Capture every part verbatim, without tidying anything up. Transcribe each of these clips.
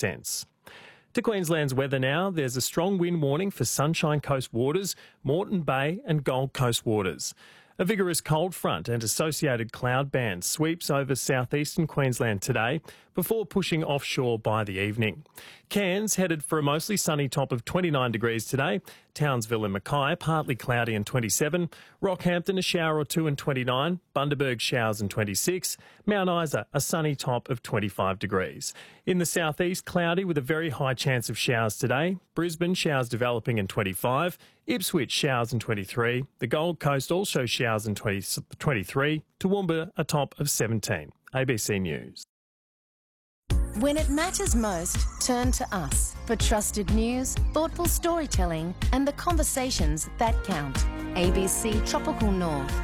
cents. To Queensland's weather now, there's a strong wind warning for Sunshine Coast waters, Moreton Bay and Gold Coast waters. A vigorous cold front and associated cloud band sweeps over southeastern Queensland today before pushing offshore by the evening. Cairns headed for a mostly sunny top of twenty-nine degrees today. Townsville and Mackay partly cloudy and twenty-seven. Rockhampton a shower or two and twenty-nine. Bundaberg showers and twenty-six. Mount Isa a sunny top of twenty-five degrees. In the southeast, cloudy with a very high chance of showers today. Brisbane showers developing and twenty-five. Ipswich showers and twenty-three. The Gold Coast also showers and twenty-three. Toowoomba a top of seventeen. A B C News. When it matters most, turn to us for trusted news, thoughtful storytelling and the conversations that count. A B C Tropical North.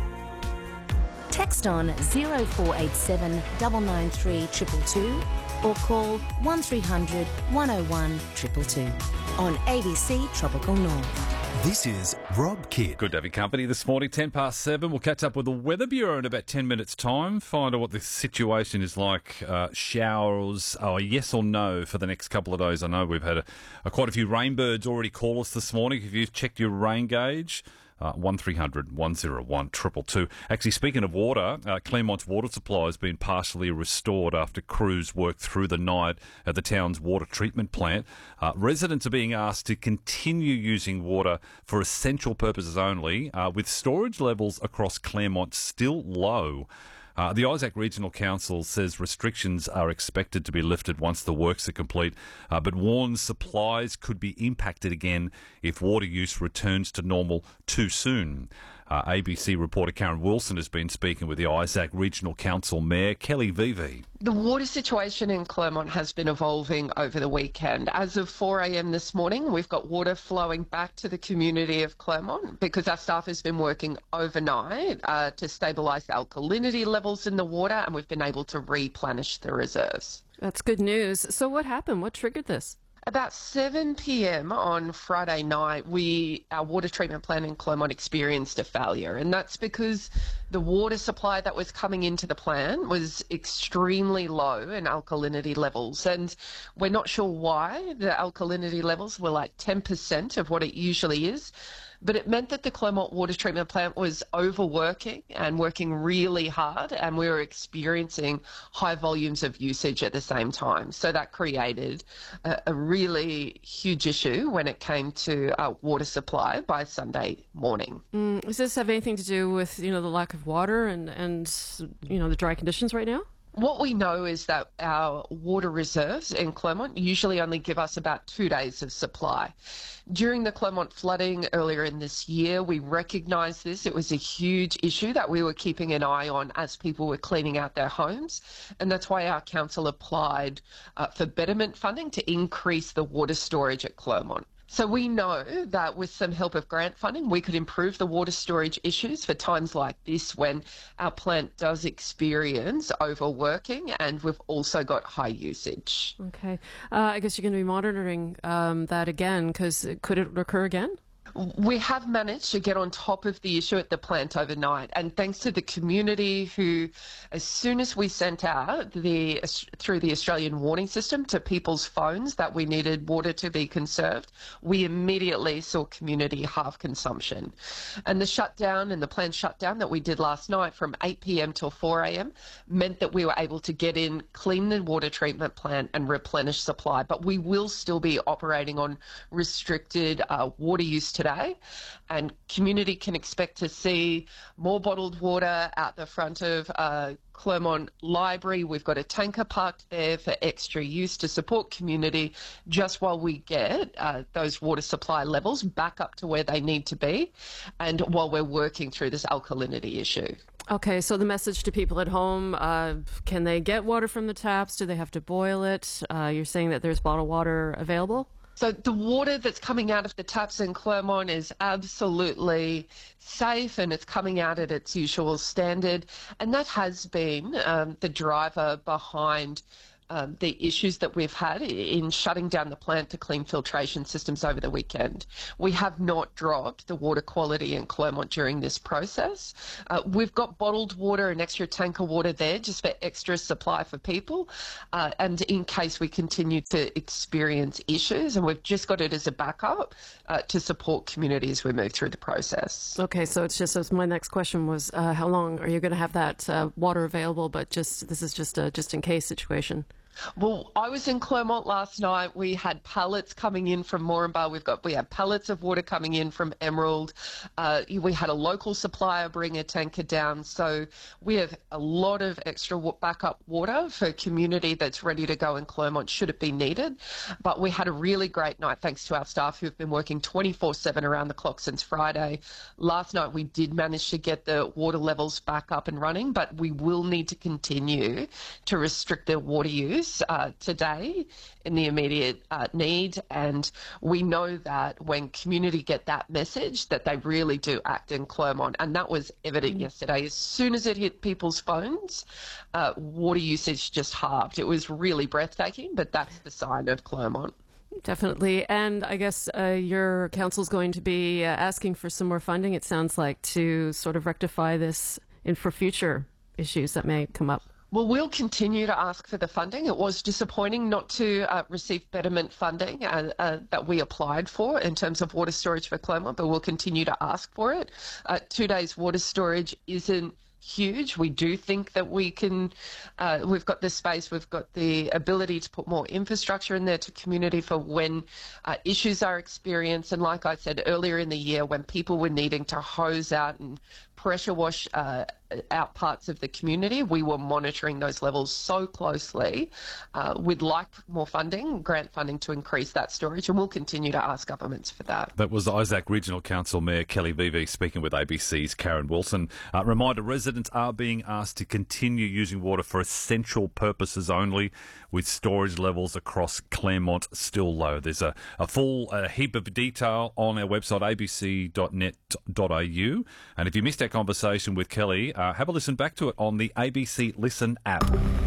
Text on zero four eight seven nine nine three two two two or call one three hundred one oh one two two two on A B C Tropical North. This is Rob Kidd. Good to have your company this morning, ten past seven. We'll catch up with the Weather Bureau in about ten minutes' time, find out what the situation is like, uh, showers, oh, yes or no for the next couple of days. I know we've had a, a, quite a few rainbirds already call us this morning. If you've checked your rain gauge, Uh, one three hundred one oh one two two two. Actually, speaking of water, uh, Claremont's water supply has been partially restored after crews worked through the night at the town's water treatment plant. Uh, residents are being asked to continue using water for essential purposes only, uh, with storage levels across Claremont still low. Uh, the Isaac Regional Council says restrictions are expected to be lifted once the works are complete, uh, but warns supplies could be impacted again if water use returns to normal too soon. Uh, A B C reporter Karen Wilson has been speaking with the Isaac Regional Council Mayor Kelly Vevey. The water situation in Claremont has been evolving over the weekend. As of four a.m. this morning, we've got water flowing back to the community of Claremont because our staff has been working overnight uh, to stabilise the alkalinity levels in the water, and we've been able to replenish the reserves. That's good news. So what happened? What triggered this? About seven p.m. on Friday night, we our water treatment plant in Claremont experienced a failure, and that's because the water supply that was coming into the plant was extremely low in alkalinity levels, and we're not sure why. The alkalinity levels were like ten percent of what it usually is, but it meant that the Claremont water treatment plant was overworking and working really hard, and we were experiencing high volumes of usage at the same time. So that created a, a really huge issue when it came to our water supply by Sunday morning. Mm, does this have anything to do with, you know, the lack of water and, and you know, the dry conditions right now? What we know is that our water reserves in Claremont usually only give us about two days of supply. During the Claremont flooding earlier in this year, we recognised this. It was a huge issue that we were keeping an eye on as people were cleaning out their homes, and that's why our council applied uh, for betterment funding to increase the water storage at Claremont. So we know that with some help of grant funding, we could improve the water storage issues for times like this when our plant does experience overworking and we've also got high usage. Okay. Uh, I guess you're going to be monitoring um, that again, because could it recur again? We have managed to get on top of the issue at the plant overnight, and thanks to the community who, as soon as we sent out the through the Australian warning system to people's phones that we needed water to be conserved, we immediately saw community halve consumption. And the shutdown and the planned shutdown that we did last night from eight p.m. till four a.m. meant that we were able to get in, clean the water treatment plant and replenish supply. But we will still be operating on restricted uh, water use today, and community can expect to see more bottled water out the front of uh, Claremont Library. We've got a tanker parked there for extra use to support community just while we get uh, those water supply levels back up to where they need to be, and while we're working through this alkalinity issue. Okay, so the message to people at home, uh, can they get water from the taps? Do they have to boil it? Uh, you're saying that there's bottled water available? So the water that's coming out of the taps in Claremont is absolutely safe, and it's coming out at its usual standard. And that has been um, the driver behind um, the issues that we've had in shutting down the plant to clean filtration systems over the weekend. We have not dropped the water quality in Clermont during this process. Uh, we've got bottled water and extra tanker water there just for extra supply for people, uh, and in case we continue to experience issues, and we've just got it as a backup uh, to support community as we move through the process. Okay, so it's just, so my next question was, uh, how long are you going to have that uh, water available, but just this is just a just-in-case situation? Well, I was in Clermont last night. We had pallets coming in from Moranbah. We've got we had pallets of water coming in from Emerald. Uh, we had a local supplier bring a tanker down. So we have a lot of extra backup water for community that's ready to go in Clermont should it be needed. But we had a really great night thanks to our staff who've been working twenty-four seven around the clock since Friday. Last night we did manage to get the water levels back up and running, but we will need to continue to restrict the water use Uh, today in the immediate uh, need, and we know that when community get that message that they really do act in Clermont, and that was evident mm. yesterday. As soon as it hit people's phones, uh, water usage just halved. It was really breathtaking, but that's the sign of Clermont. Definitely. And I guess uh, your council's going to be uh, asking for some more funding, it sounds like, to sort of rectify this and for future issues that may come up. Well, we'll continue to ask for the funding. It was disappointing not to uh, receive betterment funding uh, uh, that we applied for in terms of water storage for Clermont, but we'll continue to ask for it. Uh, two days water storage isn't huge. We do think that we can, uh, we've got the space, we've got the ability to put more infrastructure in there to community for when uh, issues are experienced. And like I said earlier in the year, when people were needing to hose out and pressure wash uh, out parts of the community, we were monitoring those levels so closely. Uh, we'd like more funding, grant funding to increase that storage, and we'll continue to ask governments for that. That was Isaac Regional Council Mayor Kelly Vevey speaking with A B C's Karen Wilson. Uh, reminder, residents are being asked to continue using water for essential purposes only, with storage levels across Clermont still low. There's a, a full uh, heap of detail on our website, a b c dot net dot a u. And if you missed our conversation with Kelly, uh, have a listen back to it on the A B C Listen app.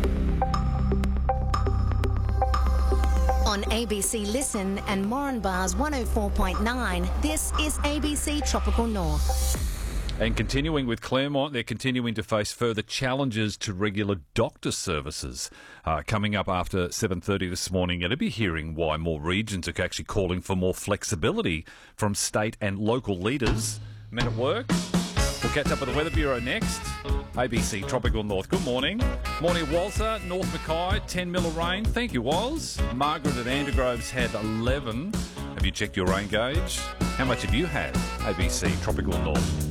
On A B C Listen and Moranbah's one oh four point nine, this is A B C Tropical North. And continuing with Clermont, they're continuing to face further challenges to regular doctor services. Uh, coming up after seven thirty this morning, you're going to be hearing why more regions are actually calling for more flexibility from state and local leaders. Men at work. We'll catch up with the Weather Bureau next. A B C Tropical North. Good morning. Morning, Walser, North Mackay, ten mil of rain. Thank you, Wals. Margaret at Andergroves had eleven. Have you checked your rain gauge? How much have you had? A B C Tropical North.